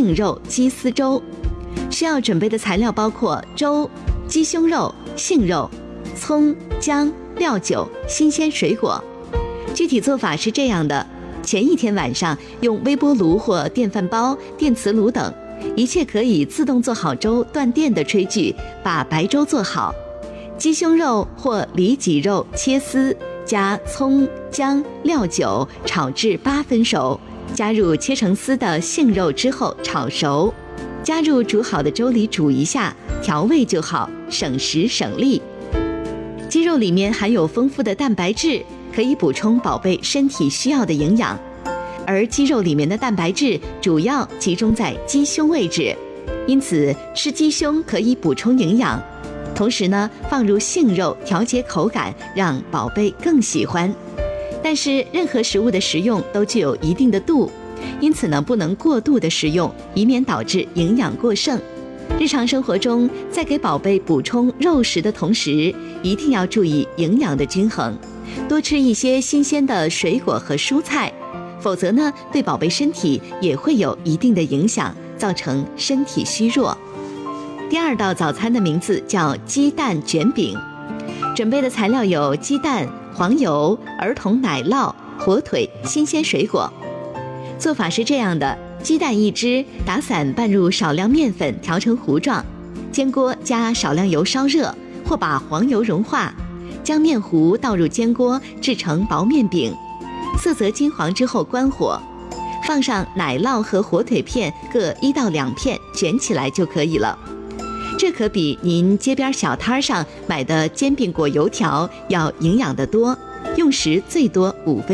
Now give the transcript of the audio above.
杏肉鸡丝粥。需要准备的材料包括粥、鸡胸肉、杏肉、葱、姜、料酒、新鲜水果。具体做法是这样的：前一天晚上用微波炉或电饭煲、电磁炉等一切可以自动做好粥断电的炊具把白粥做好。鸡胸肉或里脊肉切丝，加葱、姜、料酒炒至8分熟，加入切成丝的杏肉之后炒熟，加入煮好的粥里煮一下，调味就好，省时省力。鸡肉里面含有丰富的蛋白质，可以补充宝贝身体需要的营养，而鸡肉里面的蛋白质主要集中在鸡胸位置，因此吃鸡胸可以补充营养。同时呢，放入杏肉调节口感，让宝贝更喜欢。但是任何食物的食用都具有一定的度，因此呢，不能过度的食用，以免导致营养过剩。日常生活中，在给宝贝补充肉食的同时，一定要注意营养的均衡，多吃一些新鲜的水果和蔬菜，否则呢，对宝贝身体也会有一定的影响，造成身体虚弱。第二道早餐的名字叫鸡蛋卷饼，准备的材料有鸡蛋、黄油、儿童奶酪、火腿、新鲜水果。做法是这样的：鸡蛋1只，打散拌入少量面粉调成糊状，煎锅加少量油烧热，或把黄油融化，将面糊倒入煎锅制成薄面饼，色泽金黄之后关火，放上奶酪和火腿片各1到2片，卷起来就可以了。这可比您街边小摊上买的煎饼果油条要营养得多，用时最多5分钟。